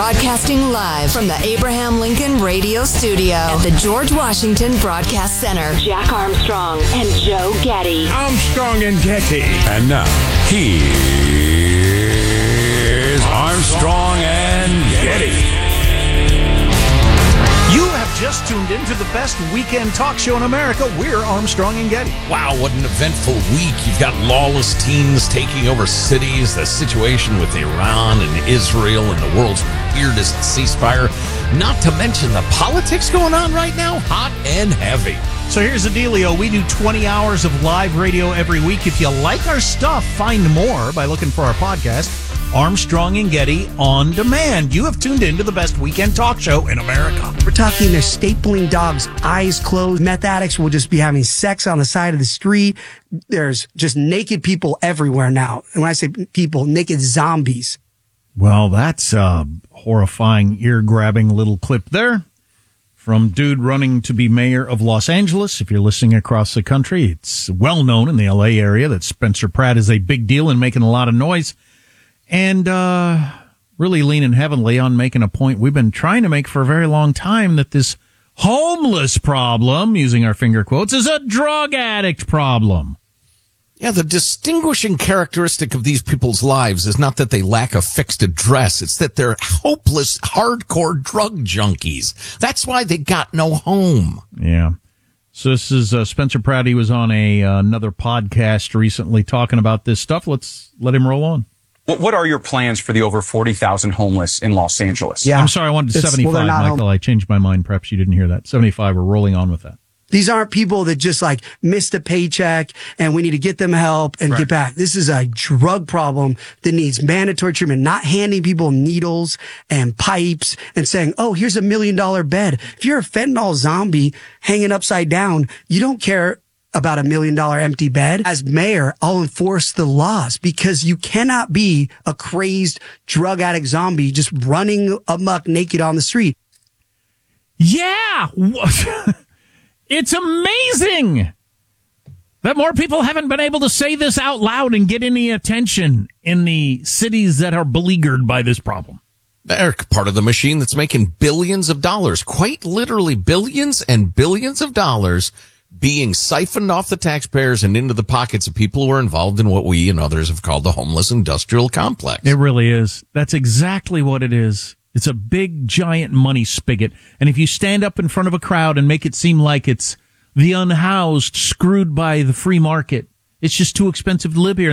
Broadcasting live from the Abraham Lincoln Radio Studio at the George Washington Broadcast Center. Jack Armstrong and Joe Getty. Armstrong and Getty. And now, here's Armstrong and Getty. You have just tuned into the best weekend talk show in America. We're Armstrong and Getty. Wow, what an eventful week. You've got lawless teens taking over cities, the situation with Iran and Israel and the world's weirdest ceasefire. Not to mention the politics going on right now, hot and heavy. So here's the dealio. We do 20 hours of live radio every week. If you like our stuff, find more by looking for our podcast, Armstrong and Getty On Demand. You have tuned into the best weekend talk show in America. We're talking they're stapling dogs, eyes closed. Meth addicts will just be having sex on the side of the street. There's just naked people everywhere now. And when I say people, naked zombies. Well, that's a horrifying, ear-grabbing little clip there from dude running to be mayor of Los Angeles. If you're listening across the country, it's well known in the L.A. area that Spencer Pratt is a big deal and making a lot of noise. And really leaning heavily on making a point we've been trying to make for a very long time, that this homeless problem, using our finger quotes, is a drug addict problem. Yeah, the distinguishing characteristic of these people's lives is not that they lack a fixed address. It's that they're hopeless, hardcore drug junkies. That's why they got no home. Yeah. So this is Spencer Pratt. He was on another podcast recently talking about this stuff. Let's let him roll on. What are your plans for the over 40,000 homeless in Los Angeles? Yeah. I'm sorry, I wanted 75, Michael. I changed my mind. Perhaps you didn't hear that. 75, we're rolling on with that. These aren't people that just like missed a paycheck and we need to get them help and get back. This is a drug problem that needs mandatory treatment, not handing people needles and pipes and saying, oh, here's $1 million bed. If you're a fentanyl zombie hanging upside down, you don't care about $1 million empty bed. As mayor, I'll enforce the laws because you cannot be a crazed drug addict zombie just running amok naked on the street. Yeah. It's amazing that more people haven't been able to say this out loud and get any attention in the cities that are beleaguered by this problem. They're part of the machine that's making billions of dollars, quite literally billions and billions of dollars being siphoned off the taxpayers and into the pockets of people who are involved in what we and others have called the homeless industrial complex. It really is. That's exactly what it is. It's a big, giant money spigot. And if you stand up in front of a crowd and make it seem like it's the unhoused screwed by the free market, it's just too expensive to live here.